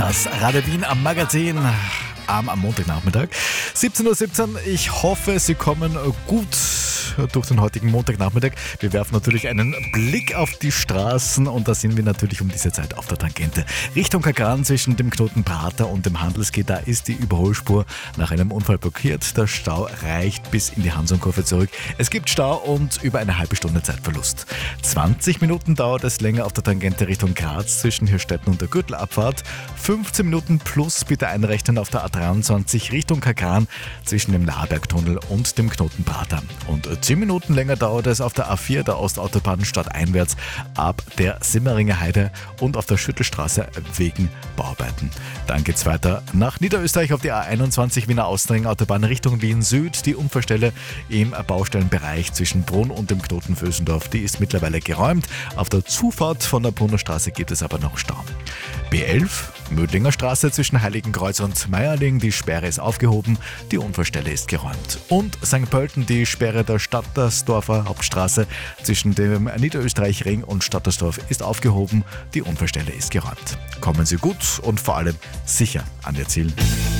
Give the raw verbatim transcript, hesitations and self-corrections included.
Das Radio Wien am Magazin am, am Montagnachmittag. siebzehn Uhr siebzehn. Ich hoffe, Sie kommen gut durch den heutigen Montagnachmittag. Wir werfen natürlich einen Blick auf die Straßen und da sind wir natürlich um diese Zeit auf der Tangente. Richtung Kagran zwischen dem Knoten Prater und dem Handelsgeh, da ist die Überholspur nach einem Unfall blockiert. Der Stau reicht bis in die Hansonkurve zurück. Es gibt Stau und über eine halbe Stunde Zeitverlust. zwanzig Minuten dauert es länger auf der Tangente Richtung Graz zwischen Hirstetten und der Gürtelabfahrt. fünfzehn Minuten plus bitte einrechnen auf der A dreiundzwanzig Richtung Kagran zwischen dem Labergtunnel und dem Knoten Prater. Und zehn Minuten länger dauert es auf der A vier der Ostautobahn stadteinwärts ab der Simmeringer Heide und auf der Schüttelstraße wegen Bauarbeiten. Dann geht's weiter nach Niederösterreich auf die A einundzwanzig Wiener Außenring-Autobahn Richtung Wien Süd. Die Unfallstelle im Baustellenbereich zwischen Brunn und dem Knoten Vösendorf, die ist mittlerweile geräumt. Auf der Zufahrt von der Brunner Straße gibt es aber noch Stau. B elf, Mödlinger Straße zwischen Heiligenkreuz und Meierling, die Sperre ist aufgehoben, die Unfallstelle ist geräumt. Und Sankt Pölten, die Sperre der Stattersdorfer Hauptstraße zwischen dem Niederösterreich-Ring und Stattersdorf ist aufgehoben, die Unfallstelle ist geräumt. Kommen Sie gut und vor allem sicher an Ihr Ziel.